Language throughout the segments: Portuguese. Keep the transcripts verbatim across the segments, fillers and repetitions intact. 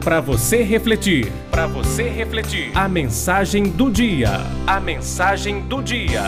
Para você refletir, para você refletir. A mensagem do dia, a mensagem do dia.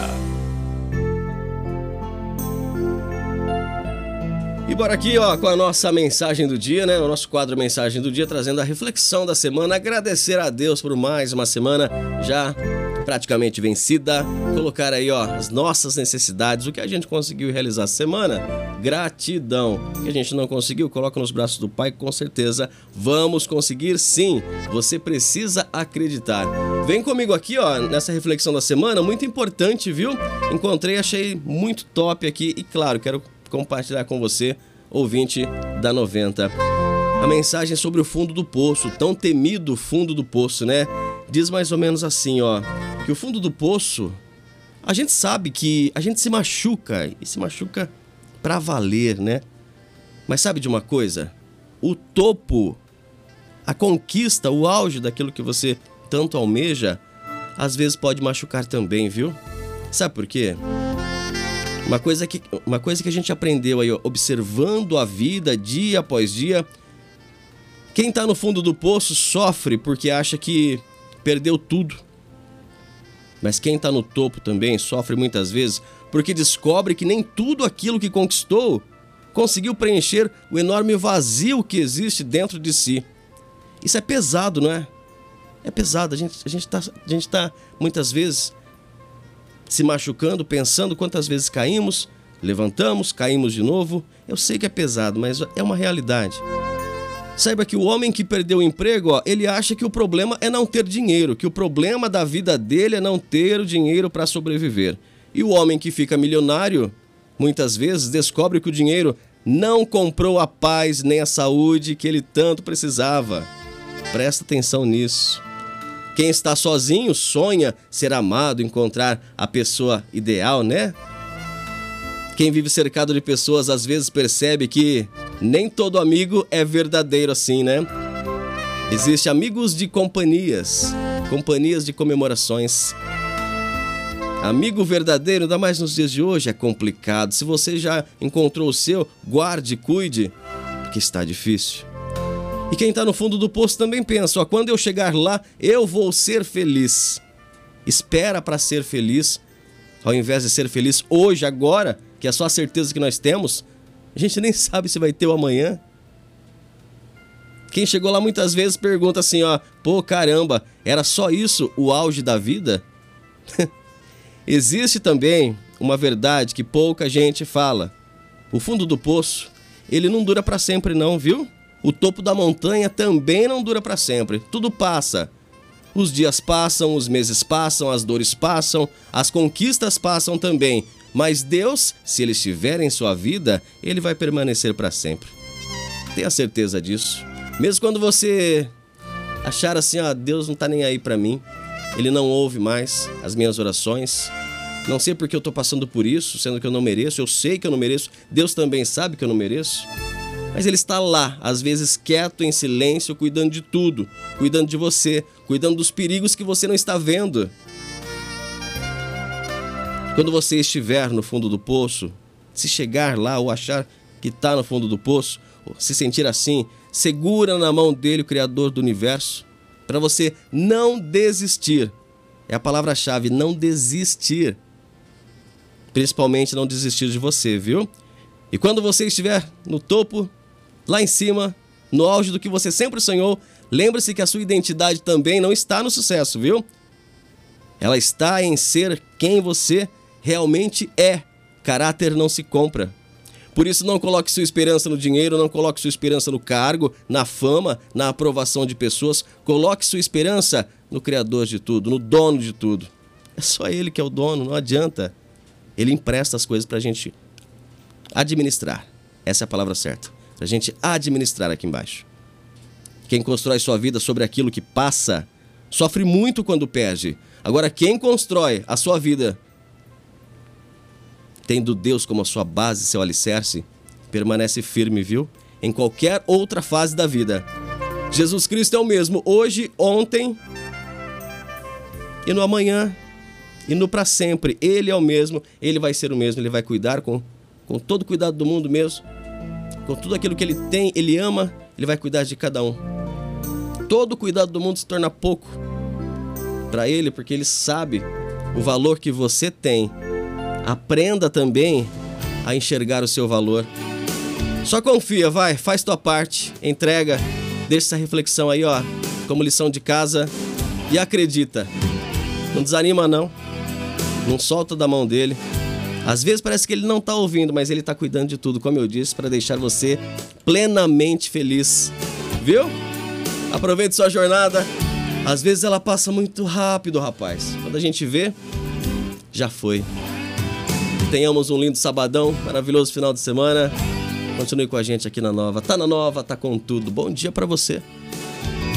E bora aqui, ó, com a nossa mensagem do dia, né? O nosso quadro Mensagem do Dia, trazendo a reflexão da semana. Agradecer a Deus por mais uma semana já praticamente vencida. Colocar aí, ó, as nossas necessidades, o que a gente conseguiu realizar essa semana. Gratidão. O que a gente não conseguiu, coloca nos braços do Pai, com certeza vamos conseguir sim. Você precisa acreditar. Vem comigo aqui, ó, nessa reflexão da semana, muito importante, viu? Encontrei, achei muito top aqui e, claro, quero compartilhar com você, ouvinte da noventa. A mensagem sobre o fundo do poço, tão temido fundo do poço, né? Diz mais ou menos assim, ó, que o fundo do poço, a gente sabe que a gente se machuca, e se machuca pra valer, né? Mas sabe de uma coisa? O topo, a conquista, o auge daquilo que você tanto almeja, às vezes pode machucar também, viu? Sabe por quê? Uma coisa que, uma coisa que a gente aprendeu aí, ó, observando a vida dia após dia. Quem tá no fundo do poço sofre porque acha que perdeu tudo. Mas quem tá no topo também sofre muitas vezes porque descobre que nem tudo aquilo que conquistou conseguiu preencher o enorme vazio que existe dentro de si. Isso é pesado, não é? É pesado. A gente, a gente tá, a gente tá muitas vezes se machucando, pensando quantas vezes caímos, levantamos, caímos de novo. Eu sei que é pesado, mas é uma realidade. Saiba que o homem que perdeu o emprego, ó, ele acha que o problema é não ter dinheiro, que o problema da vida dele é não ter o dinheiro para sobreviver. E o homem que fica milionário, muitas vezes descobre que o dinheiro não comprou a paz nem a saúde que ele tanto precisava. Presta atenção nisso. Quem está sozinho sonha ser amado, encontrar a pessoa ideal, né? Quem vive cercado de pessoas às vezes percebe que nem todo amigo é verdadeiro assim, né? Existem amigos de companhias, companhias de comemorações. Amigo verdadeiro, ainda mais nos dias de hoje, é complicado. Se você já encontrou o seu, guarde, cuide, porque está difícil. E quem está no fundo do poço também pensa, ó, quando eu chegar lá, eu vou ser feliz. Espera para ser feliz, ao invés de ser feliz hoje, agora, que é só a certeza que nós temos, a gente nem sabe se vai ter o amanhã. Quem chegou lá muitas vezes pergunta assim, ó, pô, caramba, era só isso o auge da vida? Existe também uma verdade que pouca gente fala. O fundo do poço, ele não dura para sempre não, viu? O topo da montanha também não dura para sempre. Tudo passa. Os dias passam, os meses passam, as dores passam, as conquistas passam também. Mas Deus, se Ele estiver em sua vida, Ele vai permanecer para sempre. Tenha certeza disso. Mesmo quando você achar assim, ó, Deus não está nem aí para mim, Ele não ouve mais as minhas orações. Não sei porque eu estou passando por isso, sendo que eu não mereço. Eu sei que eu não mereço. Deus também sabe que eu não mereço. Mas Ele está lá, às vezes quieto, em silêncio, cuidando de tudo. Cuidando de você, cuidando dos perigos que você não está vendo. Quando você estiver no fundo do poço, se chegar lá ou achar que está no fundo do poço, ou se sentir assim, segura na mão dele, o Criador do Universo, para você não desistir. É a palavra-chave, não desistir. Principalmente não desistir de você, viu? E quando você estiver no topo, lá em cima, no auge do que você sempre sonhou, lembre-se que a sua identidade também não está no sucesso, viu? Ela está em ser quem você realmente é. Caráter não se compra. Por isso não coloque sua esperança no dinheiro, não coloque sua esperança no cargo, na fama, na aprovação de pessoas. Coloque sua esperança no Criador de tudo, no dono de tudo. É só Ele que é o dono, não adianta. Ele empresta as coisas pra gente administrar. Essa é a palavra certa. Pra gente administrar aqui embaixo. Quem constrói sua vida sobre aquilo que passa, sofre muito quando perde. Agora, quem constrói a sua vida tendo Deus como a sua base, seu alicerce, permanece firme, viu? Em qualquer outra fase da vida. Jesus Cristo é o mesmo hoje, ontem e no amanhã e no para sempre. Ele é o mesmo, Ele vai ser o mesmo, Ele vai cuidar com, com todo o cuidado do mundo mesmo. Com tudo aquilo que Ele tem, Ele ama, Ele vai cuidar de cada um. todo o cuidado do mundo se torna pouco para ele, porque ele sabe o valor que você tem. Aprenda também a enxergar o seu valor. Só confia, vai, faz tua parte, entrega, deixa essa reflexão aí, ó, como lição de casa e acredita. Não desanima não, não solta da mão dele. Às vezes parece que ele não tá ouvindo, mas ele tá cuidando de tudo, como eu disse, para deixar você plenamente feliz. Viu? Aproveite sua jornada. Às vezes ela passa muito rápido, rapaz. Quando a gente vê, já foi. Tenhamos um lindo sabadão, maravilhoso final de semana. Continue com a gente aqui na Nova. Tá na Nova, tá com tudo. Bom dia pra você.